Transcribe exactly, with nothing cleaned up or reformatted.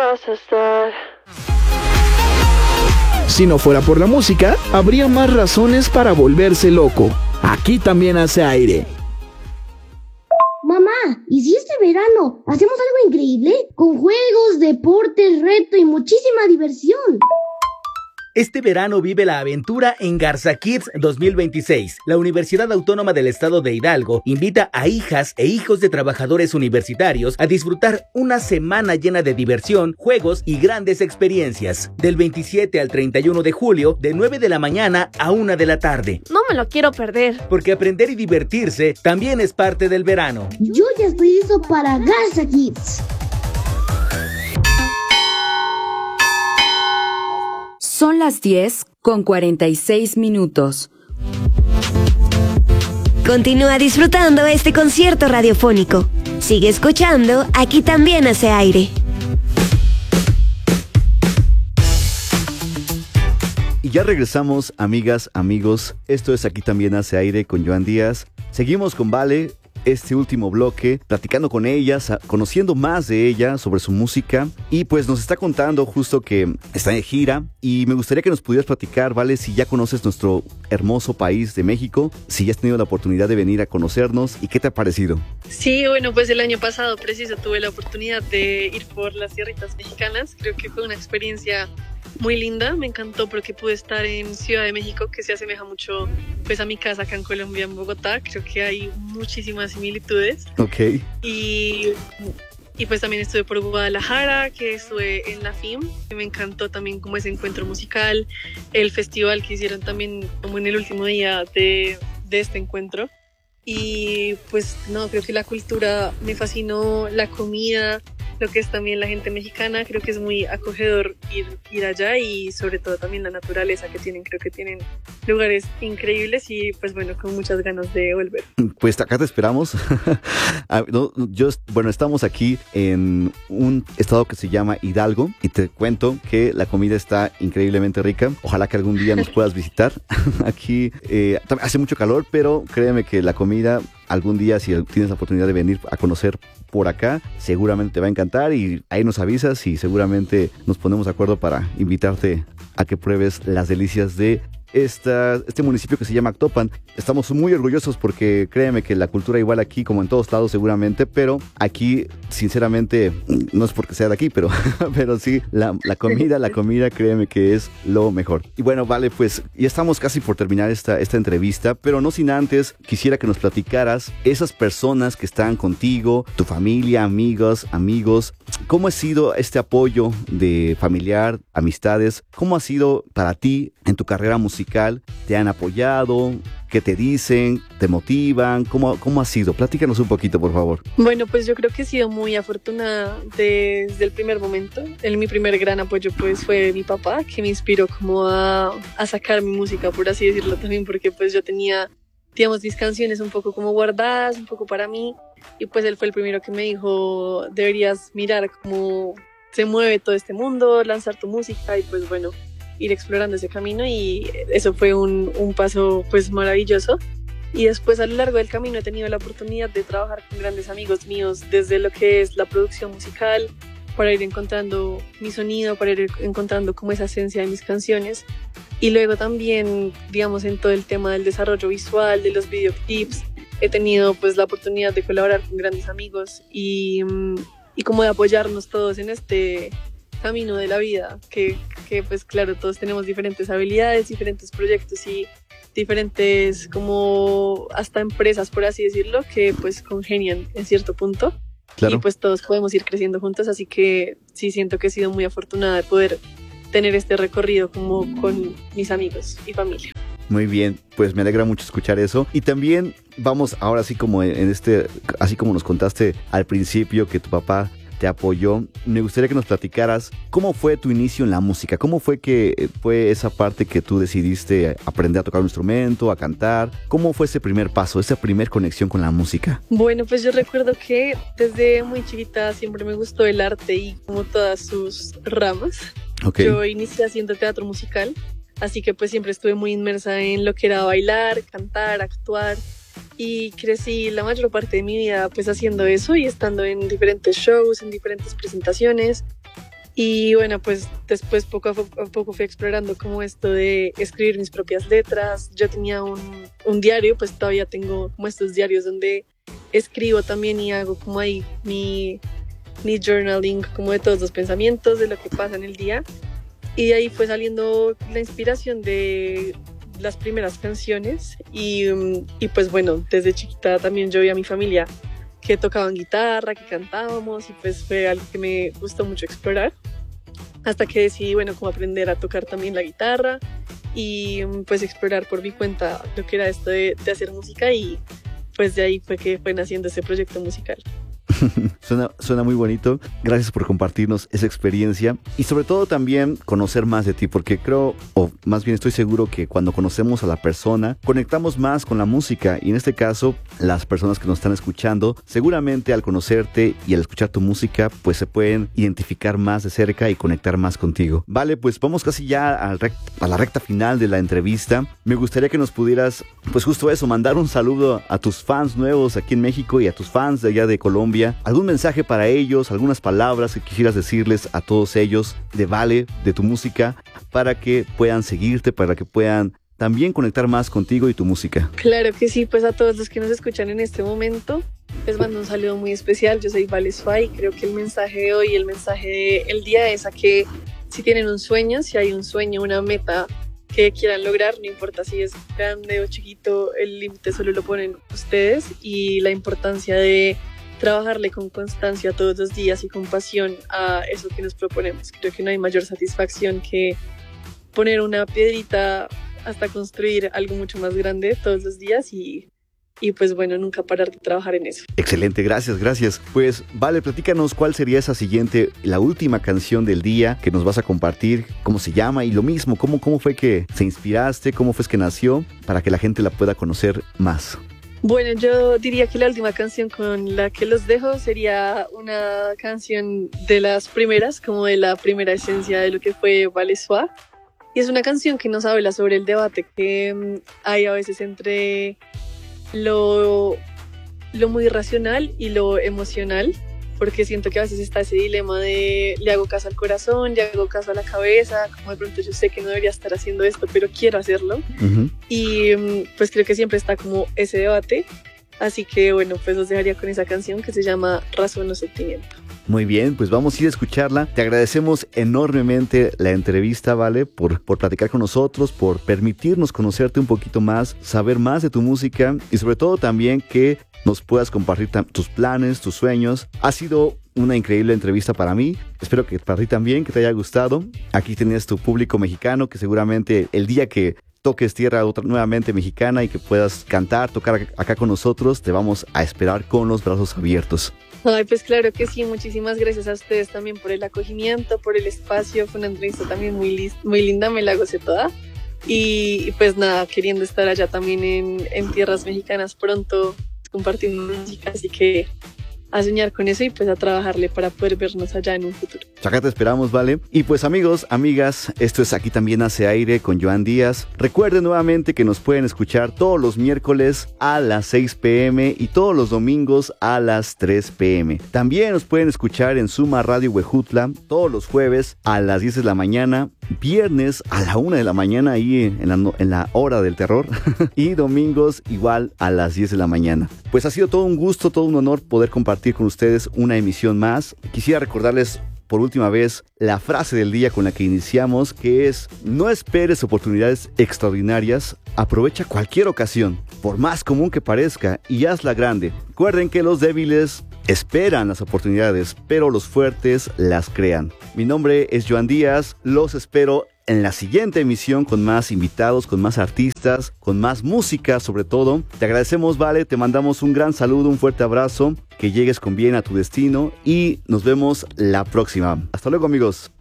vas a estar. Si no fuera por la música, habría más razones para volverse loco. Aquí también hace aire. Mamá, ¿y si este verano hacemos algo increíble? Con juegos, deportes, reto y muchísima diversión. Este verano vive la aventura en Garza Kids dos mil veintiséis. La Universidad Autónoma del Estado de Hidalgo invita a hijas e hijos de trabajadores universitarios a disfrutar una semana llena de diversión, juegos y grandes experiencias. Del veintisiete al treinta y uno de julio, de nueve de la mañana a una de la tarde. No me lo quiero perder. Porque aprender y divertirse también es parte del verano. Yo ya estoy listo para Garza Kids. Son las diez con cuarenta y seis minutos. Continúa disfrutando este concierto radiofónico. Sigue escuchando, aquí también hace aire. Y ya regresamos, amigas, amigos. Esto es Aquí también hace aire con Joan Díaz. Seguimos con Vale. Este último bloque, platicando con ella, conociendo más de ella, sobre su música, y pues nos está contando justo que está en gira, y me gustaría que nos pudieras platicar, ¿vale? Si ya conoces nuestro hermoso país de México, si ya has tenido la oportunidad de venir a conocernos, ¿y qué te ha parecido? Sí, bueno, pues el año pasado preciso tuve la oportunidad de ir por las tierritas mexicanas. Creo que fue una experiencia muy linda, me encantó porque pude estar en Ciudad de México, que se asemeja mucho pues a mi casa acá en Colombia, en Bogotá. Creo que hay muchísimas similitudes. Ok. Y, y pues también estuve por Guadalajara, que estuve en la F I M, que me encantó también como ese encuentro musical, el festival que hicieron también como en el último día de, de este encuentro. Y pues no, creo que la cultura me fascinó, la comida, lo que es también la gente mexicana, creo que es muy acogedor ir, ir allá, y sobre todo también la naturaleza que tienen, creo que tienen lugares increíbles y pues bueno, con muchas ganas de volver. Pues acá te esperamos. Yo, bueno, estamos aquí en un estado que se llama Hidalgo y te cuento que la comida está increíblemente rica. Ojalá que algún día nos puedas visitar. Aquí eh, hace mucho calor, pero créeme que la comida algún día, si tienes la oportunidad de venir a conocer por acá, seguramente te va a encantar, y ahí nos avisas y seguramente nos ponemos de acuerdo para invitarte a que pruebes las delicias de esta, este municipio que se llama Actopan. Estamos muy orgullosos porque créeme que la cultura igual aquí como en todos lados seguramente, pero aquí sinceramente no es porque sea de aquí, pero, pero sí, la, la comida, la comida créeme que es lo mejor. Y bueno, vale, pues ya estamos casi por terminar esta, esta entrevista, pero no sin antes quisiera que nos platicaras esas personas que están contigo, tu familia, amigos, amigos, ¿cómo ha sido este apoyo de familiar, amistades? ¿Cómo ha sido para ti en tu carrera musical? ¿Te han apoyado? ¿Qué te dicen? ¿Te motivan? ¿Cómo, cómo ha sido? Platícanos un poquito, por favor. Bueno, pues yo creo que he sido muy afortunada desde el primer momento. El, mi primer gran apoyo pues fue mi papá, que me inspiró como a, a sacar mi música, por así decirlo también, porque pues yo tenía, digamos, mis canciones un poco como guardadas, un poco para mí, y pues él fue el primero que me dijo, deberías mirar cómo se mueve todo este mundo, lanzar tu música, y pues bueno, ir explorando ese camino, y eso fue un, un paso pues maravilloso. Y después a lo largo del camino he tenido la oportunidad de trabajar con grandes amigos míos desde lo que es la producción musical, para ir encontrando mi sonido, para ir encontrando como esa esencia de mis canciones, y luego también, digamos, en todo el tema del desarrollo visual, de los videoclips, he tenido pues la oportunidad de colaborar con grandes amigos y, y como de apoyarnos todos en este camino de la vida, que, que pues claro, todos tenemos diferentes habilidades, diferentes proyectos y diferentes como hasta empresas, por así decirlo, que pues congenian en cierto punto. Claro. Y pues todos podemos ir creciendo juntos, así que sí siento que he sido muy afortunada de poder tener este recorrido como con mis amigos y familia. Muy bien, pues me alegra mucho escuchar eso. Y también vamos ahora así como en este, así como nos contaste al principio que tu papá te apoyó, me gustaría que nos platicaras cómo fue tu inicio en la música, cómo fue que fue esa parte que tú decidiste aprender a tocar un instrumento, a cantar, cómo fue ese primer paso, esa primer conexión con la música. Bueno, pues yo recuerdo que desde muy chiquita siempre me gustó el arte y como todas sus ramas. Okay. Yo inicié haciendo teatro musical, así que pues siempre estuve muy inmersa en lo que era bailar, cantar, actuar. Y crecí la mayor parte de mi vida pues haciendo eso y estando en diferentes shows, en diferentes presentaciones. Y bueno, pues después poco a poco fui explorando como esto de escribir mis propias letras. Yo tenía un, un diario, pues todavía tengo como estos diarios donde escribo también y hago como ahí mi, mi journaling como de todos los pensamientos, de lo que pasa en el día. Y de ahí fue saliendo la inspiración de las primeras canciones y, y pues bueno, desde chiquita también yo vi a mi familia que tocaban guitarra, que cantábamos y pues fue algo que me gustó mucho explorar hasta que decidí, bueno, como aprender a tocar también la guitarra y pues explorar por mi cuenta lo que era esto de, de hacer música y pues de ahí fue que fue naciendo ese proyecto musical. Suena, suena muy bonito. Gracias por compartirnos esa experiencia y sobre todo también conocer más de ti, porque creo, o más bien estoy seguro que cuando conocemos a la persona, conectamos más con la música y en este caso, las personas que nos están escuchando, seguramente al conocerte y al escuchar tu música, pues se pueden identificar más de cerca y conectar más contigo. Vale, pues vamos casi ya al rect- a la recta final de la entrevista. Me gustaría que nos pudieras, pues justo eso, mandar un saludo a tus fans nuevos aquí en México y a tus fans de allá de Colombia. ¿Algún mensaje para ellos? ¿Algunas palabras que quisieras decirles a todos ellos de Vale, de tu música, para que puedan seguirte, para que puedan también conectar más contigo y tu música? Claro que sí, pues a todos los que nos escuchan en este momento, les mando un saludo muy especial. Yo soy Vale Suá y creo que el mensaje de hoy, el mensaje del día es a que si tienen un sueño, si hay un sueño, una meta que quieran lograr, no importa si es grande o chiquito, el límite solo lo ponen ustedes y la importancia de trabajarle con constancia todos los días y con pasión a eso que nos proponemos. Creo que no hay mayor satisfacción que poner una piedrita hasta construir algo mucho más grande todos los días y, y pues bueno, nunca parar de trabajar en eso. Excelente, gracias, gracias. Pues Vale, platícanos cuál sería esa siguiente, la última canción del día que nos vas a compartir, cómo se llama y lo mismo, cómo, cómo fue que se inspiraste, cómo fue que nació, para que la gente la pueda conocer más. Bueno, yo diría que la última canción con la que los dejo sería una canción de las primeras, como de la primera esencia de lo que fue Vale Suá. Y es una canción que nos habla sobre el debate que um, hay a veces entre lo, lo muy racional y lo emocional, porque siento que a veces está ese dilema de le hago caso al corazón, le hago caso a la cabeza, como de pronto yo sé que no debería estar haciendo esto, pero quiero hacerlo. Uh-huh. Y pues creo que siempre está como ese debate, así que bueno, pues los dejaría con esa canción que se llama Razón o Sentimiento. Muy bien, pues vamos a ir a escucharla. Te agradecemos enormemente la entrevista, Vale, por, por platicar con nosotros, por permitirnos conocerte un poquito más, saber más de tu música y sobre todo también que nos puedas compartir tam- tus planes, tus sueños. Ha sido una increíble entrevista para mí. Espero que para ti también, que te haya gustado. Aquí tenías tu público mexicano, que seguramente el día que toques tierra otra, nuevamente mexicana y que puedas cantar, tocar acá con nosotros, te vamos a esperar con los brazos abiertos. Ay, pues claro que sí, muchísimas gracias a ustedes también por el acogimiento, por el espacio. Fue una entrevista también muy, li- muy linda, me la gocé toda. Y, y pues nada, queriendo estar allá también en, en tierras mexicanas pronto, compartiendo música, así que a soñar con eso y pues a trabajarle para poder vernos allá en un futuro. Acá te esperamos, Vale. Y pues amigos, amigas, esto es Aquí También Hace Aire con Joan Díaz. Recuerden nuevamente que nos pueden escuchar todos los miércoles a las seis pm y todos los domingos a las tres pm. También nos pueden escuchar en Suma Radio Huejutla todos los jueves a las diez de la mañana, viernes a la una de la mañana ahí en la, en la hora del terror y domingos igual a las diez de la mañana. Pues ha sido todo un gusto, todo un honor poder compartir con ustedes una emisión más. Quisiera recordarles por última vez la frase del día con la que iniciamos, que es: no esperes oportunidades extraordinarias, aprovecha cualquier ocasión, por más común que parezca, y hazla grande. Recuerden que los débiles esperan las oportunidades, pero los fuertes las crean. Mi nombre es Joan Díaz, los espero en la siguiente emisión con más invitados, con más artistas, con más música sobre todo. Te agradecemos, Vale, te mandamos un gran saludo, un fuerte abrazo, que llegues con bien a tu destino y nos vemos la próxima. Hasta luego, amigos.